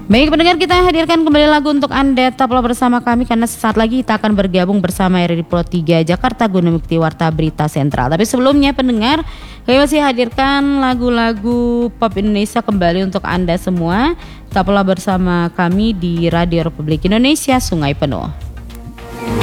Baik pendengar, kita hadirkan kembali lagu untuk Anda. Tetaplah bersama kami karena sesaat lagi kita akan bergabung bersama RRI Pro 3 Jakarta Guna Mukti Warta Berita Sentral. Tapi sebelumnya pendengar, kami masih hadirkan lagu-lagu pop Indonesia kembali untuk Anda semua. Tetaplah bersama kami di Radio Republik Indonesia Sungai Penuh.